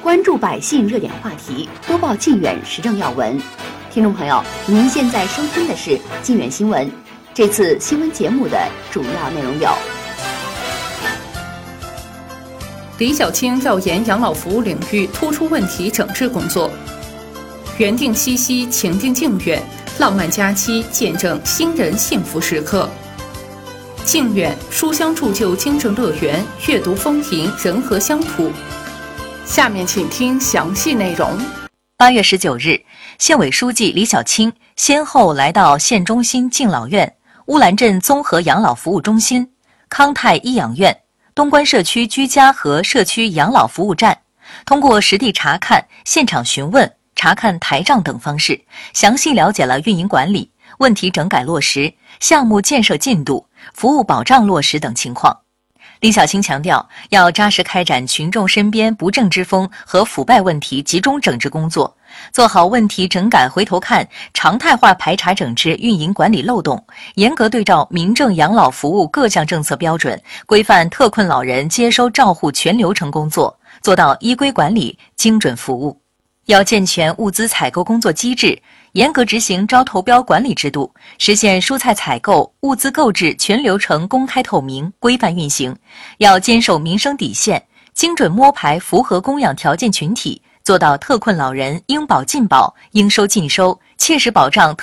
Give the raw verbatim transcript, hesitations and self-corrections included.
关注百姓热点话题，播报靖远时政要闻。听众朋友，您现在收听的是靖远新闻。这次新闻节目的主要内容有： 李小青调研养老服务领域突出问题整治工作；缘定七夕，情定靖远，浪漫佳期见证新人幸福时刻。靖远书香铸就精正乐园，阅读风评人和乡土。下面请听详细内容。 八月十九日，县委书记李小青先后来到县中心敬老院、乌兰镇综合养老服务中心、康泰医养院、东关社区居家和社区养老服务站，通过实地查看、现场询问、查看台账等方式，详细了解了运营管理、问题整改落实、项目建设进度、服务保障落实等情况。李小青强调，要扎实开展群众身边不正之风和腐败问题集中整治工作，做好问题整改回头看，常态化排查整治运营管理漏洞，严格对照民政养老服务各项政策标准，规范特困老人接收照护全流程工作，做到依规管理、精准服务。要健全物资采购工作机制，严格执行招投标管理制度，实现蔬菜采购、物资购置全流程公开透明、规范运行。要坚守民生底线，精准摸排符合供养条件群体，做到特困老人应保尽保、应收尽收，切实保障